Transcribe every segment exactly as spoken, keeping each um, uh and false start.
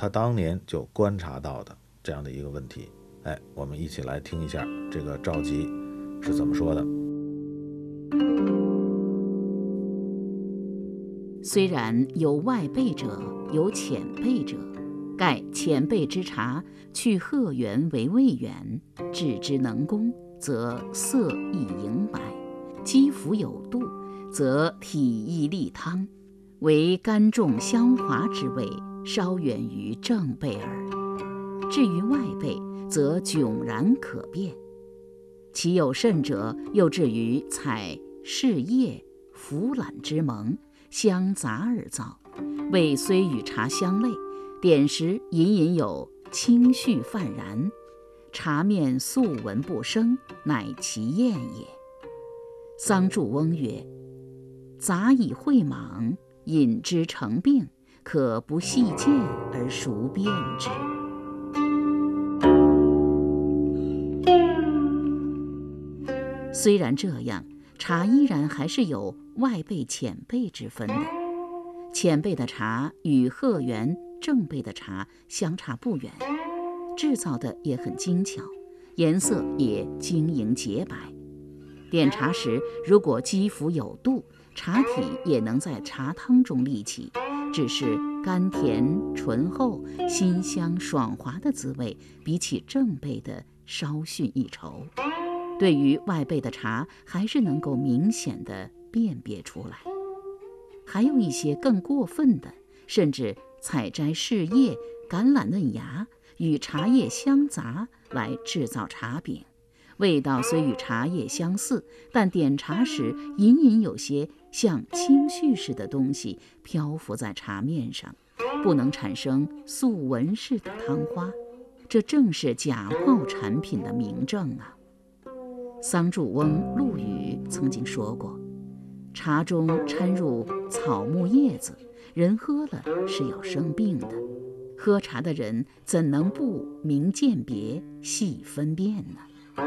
他当年就观察到的这样的一个问题。哎，我们一起来听一下这个赵佶是怎么说的。 虽然有外备者，有浅备者，盖浅备之茶，去褐源为味源，制之能工，则色亦盈白；肌肤有度，则体亦利汤，为甘重香滑之味，稍远于正备耳。至于外备，则迥然可辨。其有甚者，又至于采试叶、腐懒之萌，相杂而造，味虽与茶相类，点时隐隐有清煦泛然，茶面素闻不生，乃其验也。桑祝翁曰：杂以会莽，饮之成病，可不细见而熟辨之。虽然这样，茶依然还是有外备浅备之分的。浅备的茶与褐源正备的茶相差不远，制造的也很精巧，颜色也晶莹洁白。点茶时，如果肌肤有度，茶体也能在茶汤中立起，只是甘甜醇厚、辛香爽滑的滋味，比起正备的稍逊一筹。对于外备的茶，还是能够明显地辨别出来。还有一些更过分的，甚至采摘试叶、橄榄嫩芽与茶叶相杂来制造茶饼，味道虽与茶叶相似，但点茶时隐隐有些像清絮似的东西漂浮在茶面上，不能产生素闻似的汤花。这正是假冒产品的明证啊！桑祝翁陆羽曾经说过，茶中掺入草木叶子，人喝了是要生病的。喝茶的人怎能不明鉴别、细分辨呢？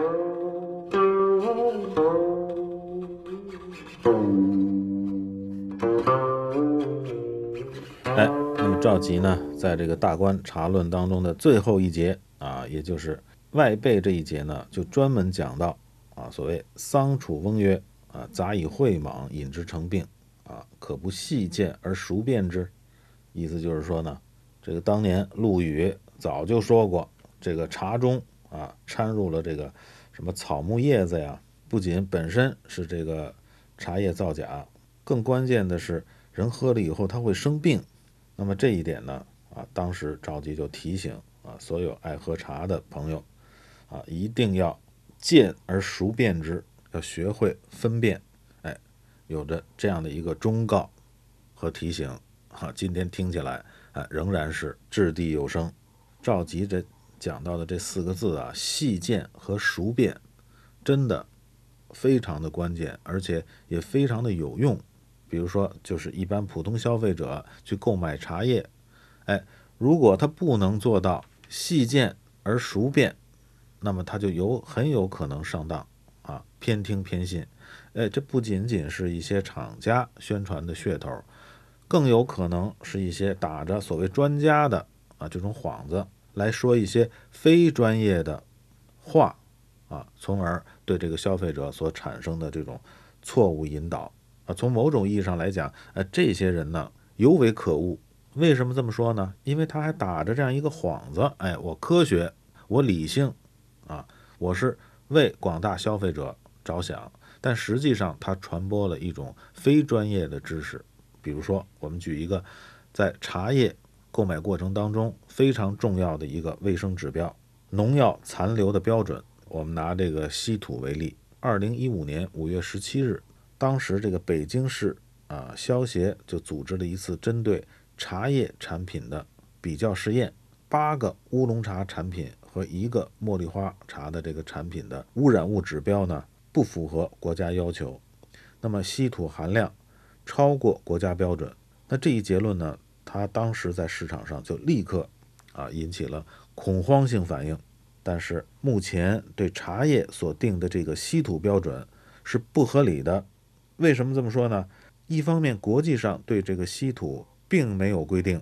哎，那么赵佶呢，在这个大观茶论当中的最后一节啊，也就是外备这一节呢，就专门讲到啊，所谓桑楚翁曰啊，杂以会莽，饮之成病啊，可不细见而熟辨之。意思就是说呢，这个当年陆羽早就说过，这个茶中啊掺入了这个什么草木叶子呀，不仅本身是这个茶叶造假，更关键的是人喝了以后他会生病。那么这一点呢啊，当时赵佶就提醒啊，所有爱喝茶的朋友啊，一定要见而熟辨之，要学会分辨。哎，有着这样的一个忠告和提醒啊，今天听起来啊仍然是掷地有声。赵佶这讲到的这四个字啊，细见和熟辨，真的非常的关键，而且也非常的有用。比如说，就是一般普通消费者去购买茶叶，哎，如果他不能做到细见而熟辨，那么他就有很有可能上当啊，偏听偏信。哎，这不仅仅是一些厂家宣传的噱头，更有可能是一些打着所谓专家的啊这种幌子来说一些非专业的话啊，从而对这个消费者所产生的这种错误引导啊。从某种意义上来讲，呃，这些人呢尤为可恶。为什么这么说呢？因为他还打着这样一个幌子，哎，我科学，我理性啊，我是为广大消费者着想，但实际上他传播了一种非专业的知识。比如说，我们举一个在茶叶购买过程当中非常重要的一个卫生指标，农药残留的标准。我们拿这个稀土为例，二零一五年五月十七日，当时这个北京市啊消协就组织了一次针对茶叶产品的比较试验，八个乌龙茶产品和一个茉莉花茶的这个产品的污染物指标呢不符合国家要求，那么稀土含量超过国家标准。那这一结论呢，它当时在市场上就立刻啊引起了恐慌性反应。但是目前对茶叶所定的这个稀土标准是不合理的。为什么这么说呢？一方面国际上对这个稀土并没有规定，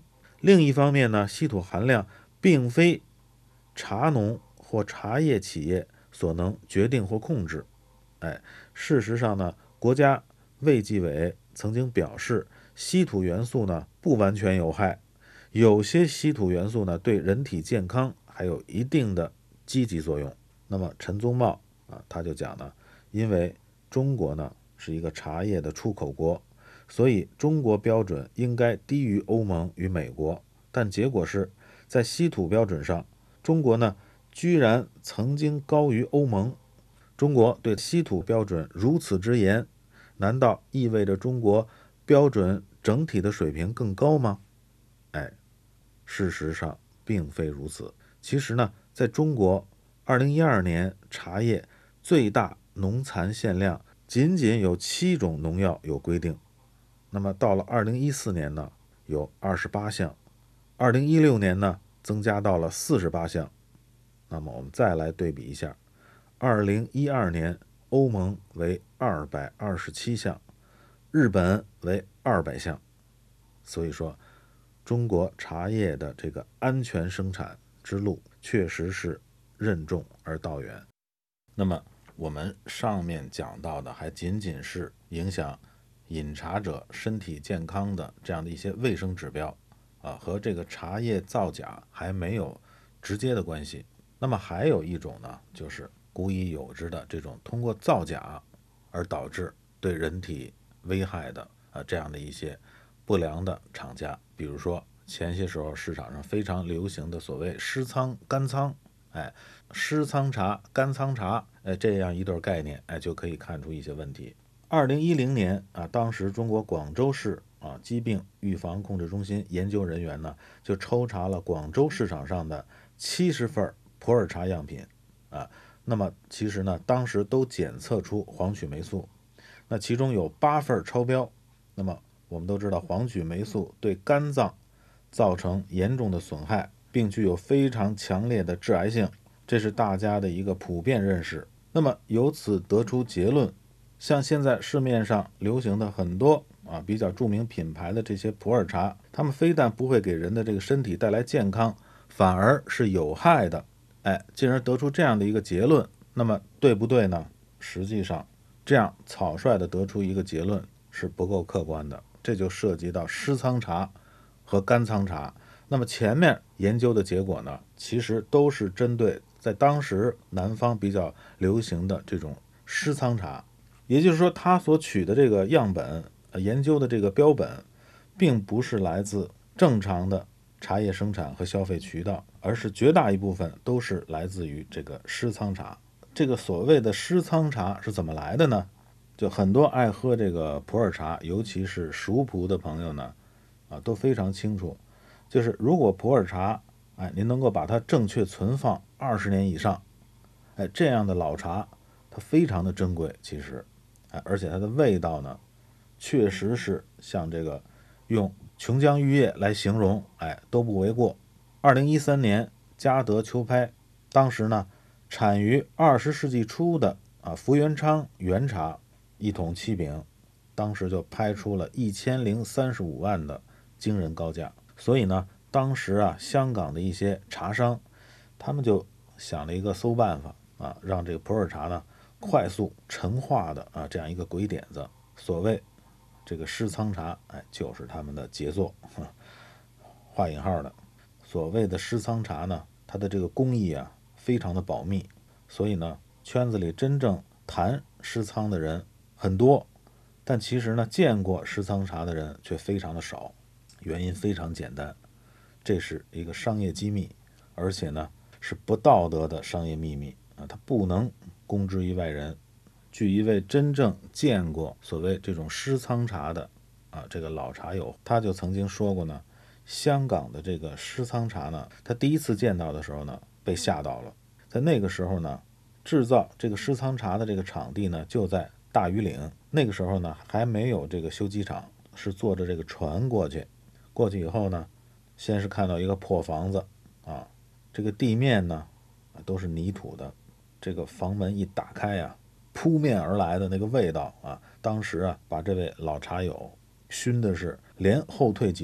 另一方面呢，稀土含量并非茶农或茶叶企业所能决定或控制。哎，事实上呢，国家卫计委曾经表示，稀土元素呢不完全有害，有些稀土元素呢对人体健康还有一定的积极作用。那么陈宗茂啊，他就讲呢，因为中国呢是一个茶叶的出口国，所以中国标准应该低于欧盟与美国。但结果是在稀土标准上，中国呢居然曾经高于欧盟。中国对稀土标准如此之严，难道意味着中国标准整体的水平更高吗？哎，事实上并非如此。其实呢，在中国二零一二年茶叶最大农残限量仅仅有七种农药有规定，那么到了二零一四年呢，有二十八项，二零一六年呢增加到了四十八项。那么我们再来对比一下，二零一二年欧盟为二百二十七项，日本为二百项。所以说，中国茶叶的这个安全生产之路确实是任重而道远。那么我们上面讲到的还仅仅是影响饮茶者身体健康的这样的一些卫生指标啊，和这个茶叶造假还没有直接的关系。那么还有一种呢，就是古已有之的这种通过造假而导致对人体危害的啊这样的一些不良的厂家，比如说前些时候市场上非常流行的所谓湿仓、干仓，哎，湿仓茶、干仓茶，哎，这样一对概念，哎，就可以看出一些问题。二零一零年啊，当时中国广州市啊疾病预防控制中心研究人员呢，就抽查了广州市场上的七十份普洱茶样品啊，那么其实呢，当时都检测出黄曲霉素，那其中有八份超标。那么我们都知道，黄曲霉素对肝脏造成严重的损害，并具有非常强烈的致癌性，这是大家的一个普遍认识。那么由此得出结论，像现在市面上流行的很多啊比较著名品牌的这些普洱茶，它们非但不会给人的这个身体带来健康，反而是有害的。哎，进而得出这样的一个结论，那么对不对呢？实际上，这样草率的得出一个结论是不够客观的，这就涉及到湿仓茶和干仓茶。那么前面研究的结果呢，其实都是针对在当时南方比较流行的这种湿仓茶，也就是说，他所取的这个样本，呃，研究的这个标本，并不是来自正常的茶叶生产和消费渠道，而是绝大一部分都是来自于这个湿仓茶。这个所谓的湿仓茶是怎么来的呢？就很多爱喝这个普洱茶，尤其是熟普的朋友呢，啊，都非常清楚，就是如果普洱茶，哎，您能够把它正确存放二十年以上，哎，这样的老茶，它非常的珍贵，其实，哎，而且它的味道呢，确实是像这个用琼浆玉液来形容，哎，都不为过。二零一三年嘉德秋拍，当时呢，产于二十世纪初的啊福元昌原茶一桶七饼，当时就拍出了一千零三十五万的惊人高价。所以呢，当时啊，香港的一些茶商，他们就想了一个馊办法啊，让这个普洱茶呢快速陈化的啊这样一个鬼点子。所谓这个湿仓茶，哎，就是他们的杰作，画引号的。所谓的湿仓茶呢，它的这个工艺啊非常的保密，所以呢，圈子里真正谈湿仓的人很多，但其实呢，见过湿仓茶的人却非常的少。原因非常简单，这是一个商业机密，而且呢是不道德的商业秘密啊，它不能公之于外人。据一位真正见过所谓这种湿仓茶的啊这个老茶友，他就曾经说过呢，香港的这个湿仓茶呢，他第一次见到的时候呢，被吓到了。在那个时候呢，制造这个湿仓茶的这个场地呢，就在大庾岭。那个时候呢，还没有这个修机场，是坐着这个船过去。过去以后呢，先是看到一个破房子啊，这个地面呢都是泥土的，这个房门一打开呀、啊，扑面而来的那个味道啊，当时啊把这位老茶友熏的是连后退几步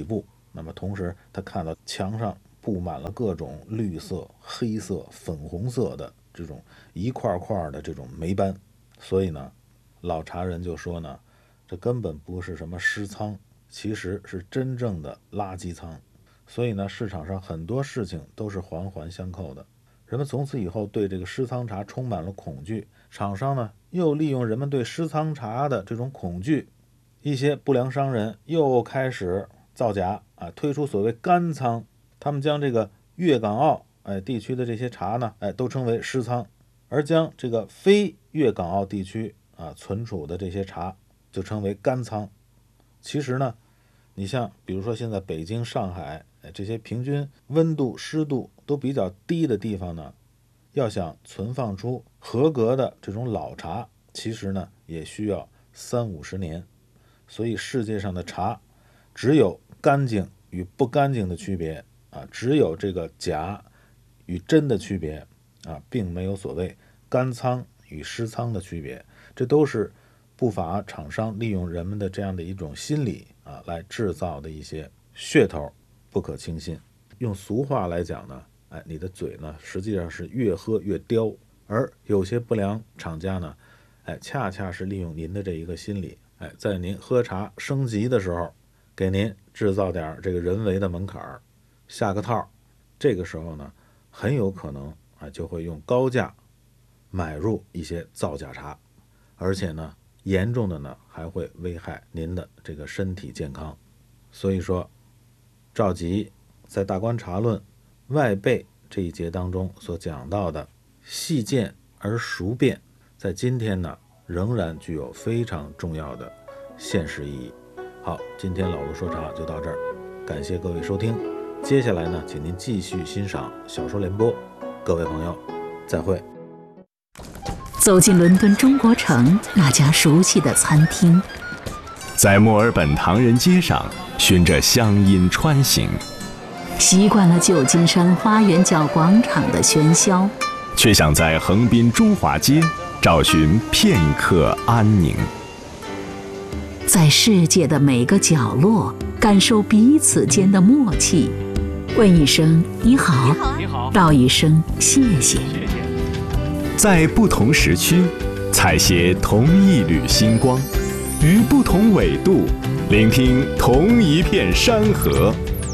那么同时他看到墙上布满了各种绿色、黑色、粉红色的这种一块块的这种霉斑，所以呢老茶人就说呢，这根本不是什么尸仓，其实是真正的垃圾仓。所以呢市场上很多事情都是环环相扣的，人们从此以后对这个湿仓茶充满了恐惧，厂商呢又利用人们对湿仓茶的这种恐惧，一些不良商人又开始造假啊，推出所谓干仓，他们将这个粤港澳哎地区的这些茶呢哎都称为湿仓，而将这个非粤港澳地区啊存储的这些茶就称为干仓。其实呢你像比如说现在北京、上海哎这些平均温度湿度都比较低的地方呢，要想存放出合格的这种老茶，其实呢也需要三五十年。所以世界上的茶只有干净与不干净的区别啊，只有这个假与真的区别啊，并没有所谓干仓与湿仓的区别。这都是不法厂商利用人们的这样的一种心理啊，来制造的一些噱头，不可轻信。用俗话来讲呢，哎，你的嘴呢实际上是越喝越刁，而有些不良厂家呢，哎，恰恰是利用您的这一个心理，哎，在您喝茶升级的时候，给您制造点这个人为的门槛，下个套，这个时候呢，很有可能啊就会用高价买入一些造假茶，而且呢，严重的呢还会危害您的这个身体健康。所以说，赵佶在《大观茶论》外备这一节当中所讲到的细见而熟辨，在今天呢仍然具有非常重要的现实意义。好，今天老卢说茶就到这儿，感谢各位收听。接下来呢，请您继续欣赏小说联播，各位朋友，再会。 走进伦敦中国城那家熟悉的餐厅， 在墨尔本唐人街上循着乡音穿行， 习惯了旧金山花园角广场的喧嚣， 却想在横滨中华街找寻片刻安宁。 在世界的每个角落感受彼此间的默契，问一声你好， 你好， 道一声谢谢。 在不同时区采撷同一缕星光，于不同纬度聆听同一片山河。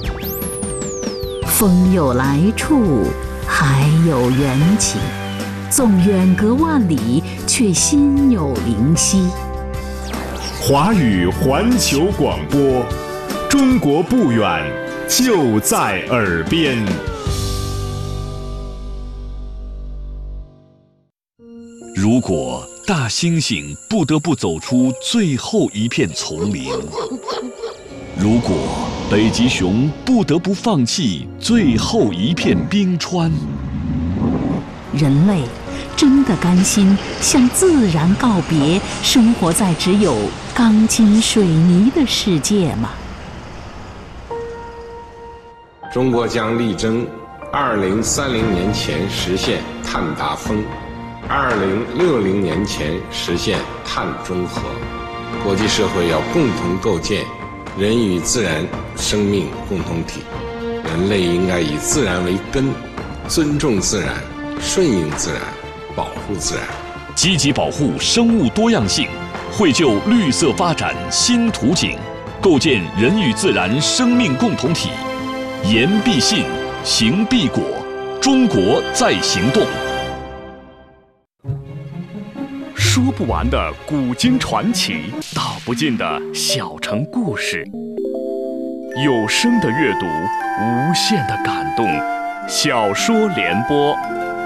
风有来处，海有缘起，纵远隔万里，却心有灵犀。 华语环球广播，中国不远，就在耳边。 如果大猩猩不得不走出最后一片丛林，如果北极熊不得不放弃最后一片冰川， 人类真的甘心向自然告别，生活在只有钢筋水泥的世界吗？ 中国将力争二零三零年前实现碳达峰，二零六零年前实现碳中和。国际社会要共同构建人与自然生命共同体，人类应该以自然为根，尊重自然，顺应自然，保护自然， 积极保护生物多样性，绘就绿色发展新图景，构建人与自然生命共同体。言必信，行必果，中国在行动。说不完的古今传奇，道不尽的小城故事，有声的阅读，无限的感动。小说联播。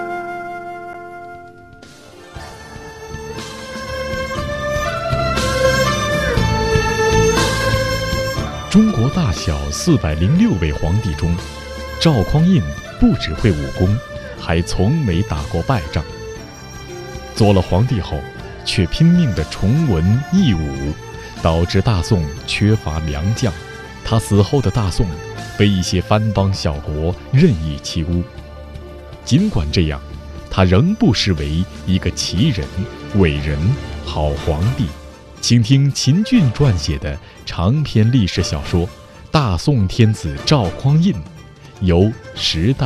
中国大小四百零六位皇帝中，赵匡胤不只会武功，还从没打过败仗。做了皇帝后，却拼命地崇文抑武，导致大宋缺乏良将。他死后的大宋被一些藩邦小国任意欺侮。尽管这样，他仍不失为一个奇人、伟人、好皇帝。请听秦俊撰写的长篇历史小说《 大宋天子赵匡胤，由时代